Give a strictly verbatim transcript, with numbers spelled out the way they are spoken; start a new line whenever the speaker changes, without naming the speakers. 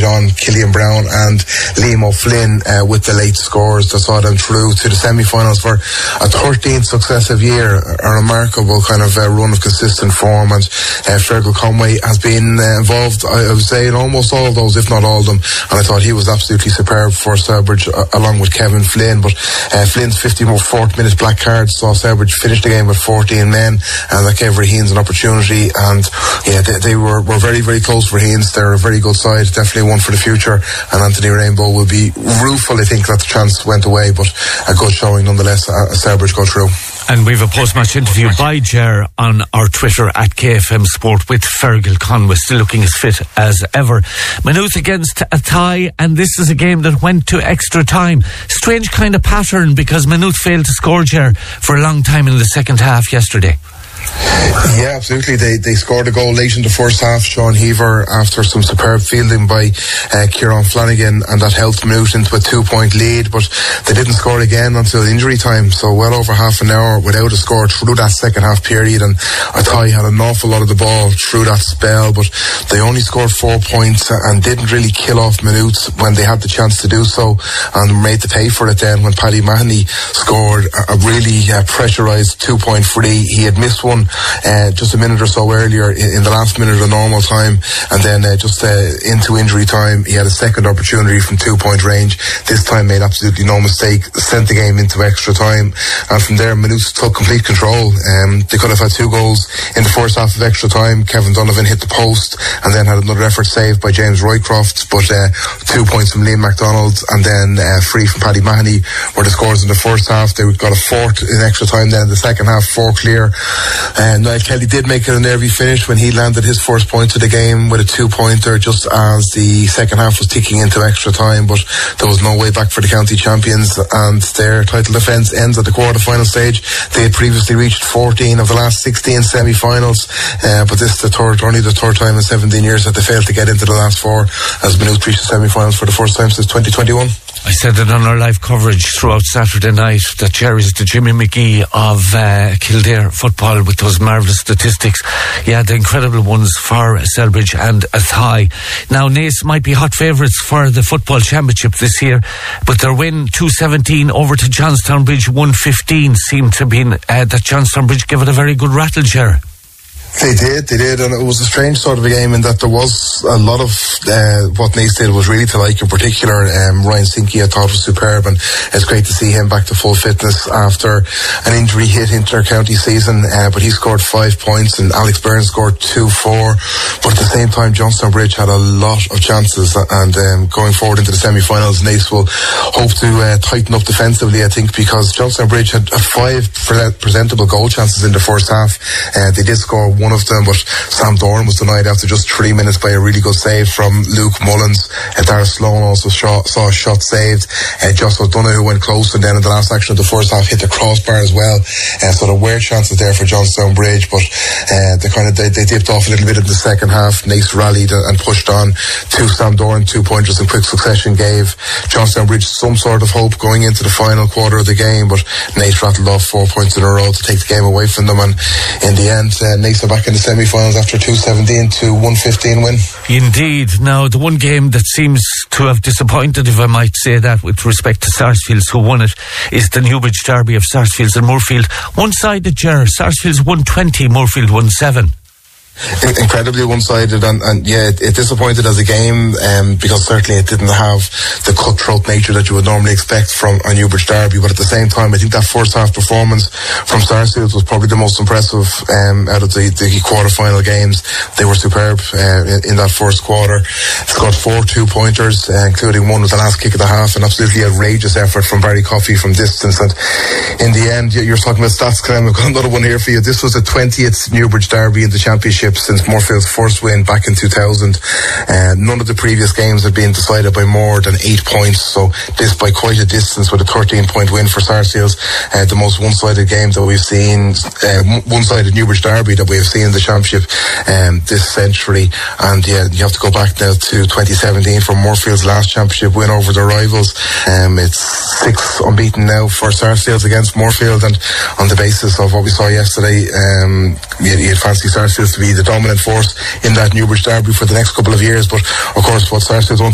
on Killian Brown and Liam O'Flynn uh, with the late scores that saw them through to the semi-finals for a thirteenth successive year. A remarkable kind of uh, run of consistent form, and uh, Fergal Conway has been uh, involved, I, I would say, in almost all of those, if not all of them, and I thought he was absolutely superb for Stourbridge uh, along with Kevin Flynn. But uh, Flynn's fifty-fourth minute black card saw Stourbridge finish the game with fourteen men, and that gave Raheen's an opportunity, and yeah, they, they were, were very, very close for Raheen's. They're a very good side, definitely one for the future, and Anthony Rainbow will be rueful, I think, that the chance went away, but a good showing nonetheless as Stourbridge go through.
And we've a post-match interview by Ger on our Twitter at K F M Sport with Fergal Conway, still looking as fit as ever. Maynooth against Athy, and this is a game that went to extra time. Strange kind of pattern, because Maynooth failed to score, Ger, for a long time in the second half yesterday.
Yeah, absolutely. They they scored a goal late in the first half, Sean Heaver, after some superb fielding by uh, Kieran Flanagan, and that helped Maynooth into a two-point lead, but they didn't score again until injury time, so well over half an hour without a score through that second half period, and Athy had an awful lot of the ball through that spell, but they only scored four points and didn't really kill off Maynooth when they had the chance to do so, and made to pay for it then when Paddy Mahoney scored a, a really uh, pressurised two-point free. He had missed one Uh, just a minute or so earlier in, in the last minute of normal time, and then uh, just uh, into injury time he had a second opportunity from two point range. This time made absolutely no mistake, sent the game into extra time, and from there Maynooth took complete control. Um, they could have had two goals in the first half of extra time. Kevin Donovan hit the post and then had another effort saved by James Roycroft, but uh, two points from Liam MacDonald and then uh, free from Paddy Mahoney were the scores in the first half. They got a fourth in extra time then in the second half, four clear. Uh, Niall Kelly did make it a nervy finish when he landed his first point of the game with a two-pointer just as the second half was ticking into extra time, but there was no way back for the county champions, and their title defence ends at the quarter-final stage. They had previously reached fourteen of the last sixteen semi-finals, uh, but this is the third, only the third time in seventeen years that they failed to get into the last four, as Maynooth reached the semi-finals for the first time since twenty twenty-one.
I said it on our live coverage throughout Saturday night that Jerry's the Jimmy McGee of uh, Kildare football, with those marvellous statistics. Yeah, the incredible ones for Selbridge and Athy. Now, Naas might be hot favourites for the football championship this year, but their win two seventeen over to Johnstown Bridge one fifteen seemed to be uh, that Johnstown Bridge gave it a very good rattle, Jerry.
They did, they did, and it was a strange sort of a game in that there was a lot of uh, what Naas did was really to like. In particular, um, Ryan Sinky I thought was superb, and it's great to see him back to full fitness after an injury hit into their county season, uh, but he scored five points and Alex Burns scored two four, but at the same time Johnstown Bridge had a lot of chances, and um, going forward into the semi-finals Naas will hope to uh, tighten up defensively, I think, because Johnstown Bridge had, had five pre- presentable goal chances in the first half. Uh, they did score one of them, but Sam Doran was denied after just three minutes by a really good save from Luke Mullins. Uh, Dara Sloan also shot, saw a shot saved. Uh, Joss O'Donoghue went close, and then in the last action of the first half hit the crossbar as well. Uh, so there were chances there for Johnstown Bridge, but uh, they kind of they, they dipped off a little bit in the second half. Naas rallied and pushed on. Two Sam Doran two pointers in quick succession gave Johnstown Bridge some sort of hope going into the final quarter of the game, but Naas rattled off four points in a row to take the game away from them, and in the end uh, Naas are back in the semi-finals after two seventeen to one fifteen win.
Indeed. Now, the one game that seems to have disappointed, if I might say that, with respect to Sarsfields, who won it, is the Newbridge derby of Sarsfields and Moorfield. One-sided, Ger. Sarsfields won twenty, Moorfield won seven.
Incredibly one-sided, and, and yeah, it, it disappointed as a game, um, because certainly it didn't have the cutthroat nature that you would normally expect from a Newbridge derby, but at the same time I think that first half performance from Sarsfields was probably the most impressive um, out of the, the quarter-final games. They were superb uh, in, in that first quarter. Scored four two-pointers, uh, including one with the last kick of the half, an absolutely outrageous effort from Barry Coffey from distance, and in the end, you're talking about stats, Clem. I've got another one here for you. This was the twentieth Newbridge derby in the championship since Moorfield's first win back in two thousand. Uh, none of the previous games had been decided by more than eight points, so this by quite a distance with a thirteen point win for Sarsfields. Uh, the most one-sided game that we've seen, uh, one-sided Newbridge derby that we've seen in the championship um, this century. And yeah, you have to go back now to twenty seventeen for Moorfield's last championship win over their rivals. Um, it's six unbeaten now for Sarsfields against Moorfield, and on the basis of what we saw yesterday, um, you, you'd fancy Sarsfields to be the dominant force in that Newbridge derby for the next couple of years. But of course, what Sarsfields